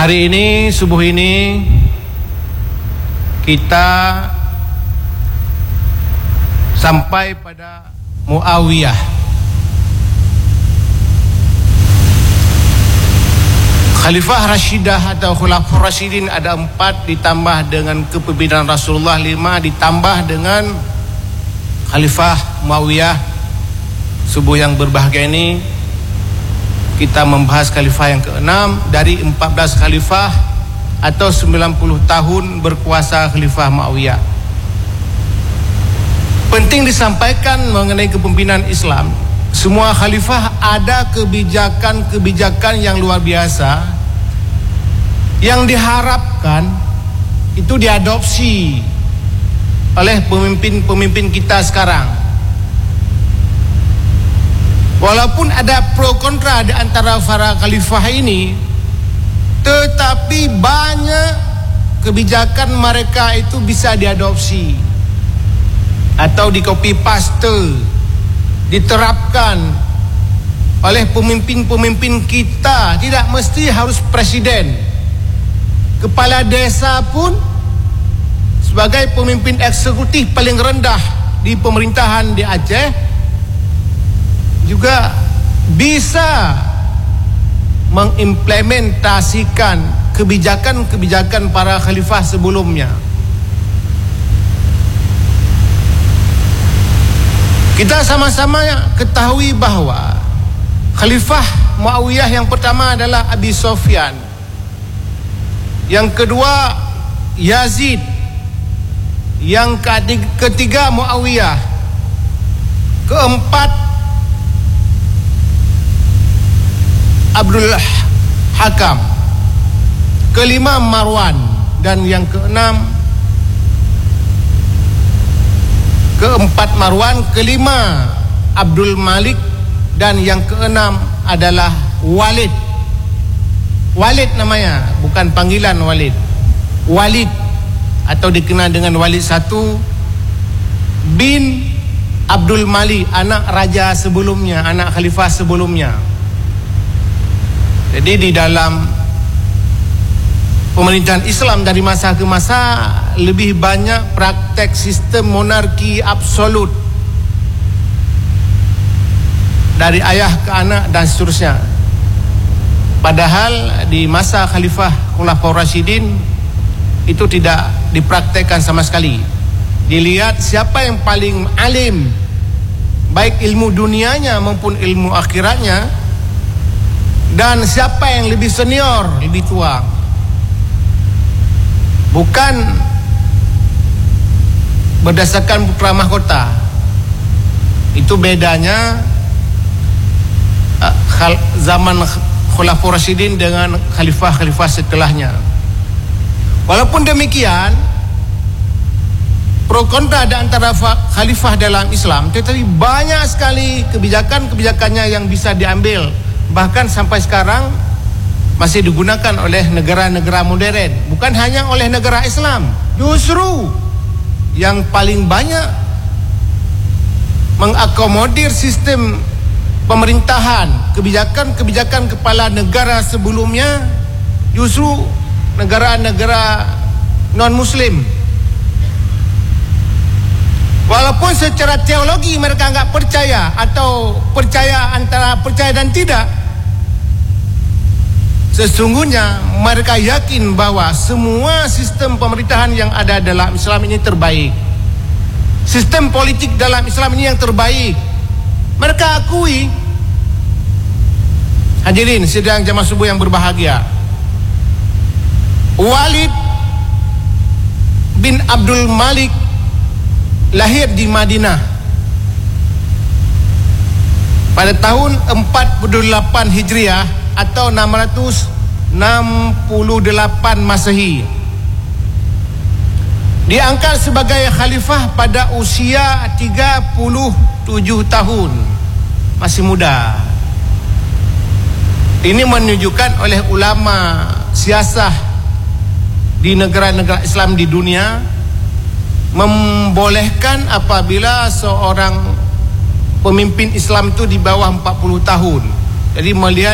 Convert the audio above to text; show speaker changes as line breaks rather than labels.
Hari ini, subuh ini, kita sampai pada Muawiyah. Khalifah Rashidah atau Khulafur Rashidin ada 4, ditambah dengan kepemimpinan Rasulullah 5, ditambah dengan Khalifah Muawiyah. Subuh yang berbahagia ini kita membahas Khalifah yang ke-6 dari 14 Khalifah atau 90 tahun berkuasa Khalifah Muawiyah. Penting disampaikan mengenai kepemimpinan Islam, semua khalifah ada kebijakan-kebijakan yang luar biasa yang diharapkan itu diadopsi oleh pemimpin-pemimpin kita sekarang. Walaupun ada pro kontra di antara para khalifah ini, tetapi banyak kebijakan mereka itu bisa diadopsi atau di copy paste, diterapkan oleh pemimpin-pemimpin kita. Tidak mesti harus presiden. Kepala desa pun sebagai pemimpin eksekutif paling rendah di pemerintahan di Aceh juga bisa mengimplementasikan kebijakan-kebijakan para khalifah sebelumnya. Kita sama-sama ketahui bahawa Khalifah Muawiyah yang pertama adalah Abi Sufyan, yang kedua Yazid, yang ketiga Muawiyah, keempat Abdul Hakam, kelima Marwan, dan yang keempat Marwan, kelima Abdul Malik, dan yang keenam adalah Walid. Walid namanya, bukan panggilan Walid. Walid atau dikenal dengan Walid I bin Abdul Malik, anak raja sebelumnya, anak khalifah sebelumnya. Jadi di dalam pemerintahan Islam dari masa ke masa lebih banyak praktek sistem monarki absolut, dari ayah ke anak dan seterusnya. Padahal di masa Khalifah Khulafur Rashidin itu tidak dipraktekkan sama sekali. Dilihat siapa yang paling alim, baik ilmu dunianya maupun ilmu akhiratnya, dan siapa yang lebih senior, lebih tua. Bukan berdasarkan putra mahkota. Itu bedanya zaman Khulafur Rashidin dengan khalifah-khalifah setelahnya. Walaupun demikian, pro kontra ada antara khalifah dalam Islam, tetapi banyak sekali kebijakan-kebijakannya yang bisa diambil, bahkan sampai sekarang masih digunakan oleh negara-negara modern, bukan hanya oleh negara Islam. Justru yang paling banyak mengakomodir sistem pemerintahan, kebijakan-kebijakan kepala negara sebelumnya, justru negara-negara non-Muslim. Walaupun secara teologi mereka enggak percaya, atau percaya antara percaya dan tidak, sesungguhnya mereka yakin bahwa semua sistem pemerintahan yang ada dalam Islam ini terbaik. Sistem politik dalam Islam ini yang terbaik. Mereka akui. Hadirin sidang jamaah subuh yang berbahagia, Walid bin Abdul Malik lahir di Madinah pada tahun 48 Hijriah atau 668 Masehi. Diangkat sebagai khalifah pada usia 37 tahun. Masih muda. Ini menunjukkan oleh ulama siasah di negara-negara Islam di dunia, membolehkan apabila seorang pemimpin Islam itu di bawah 40 tahun. Jadi melihat